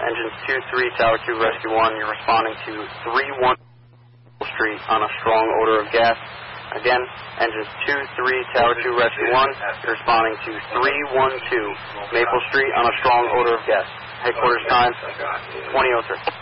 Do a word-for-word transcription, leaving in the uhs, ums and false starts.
Engines two three, Tower two, Rescue one, you're responding to three one Street on a strong odor of gas. Again, Engines two three, Tower two, Rescue one, you're responding to three one two Maple Street on a strong odor of gas. Headquarters time, twenty oh three.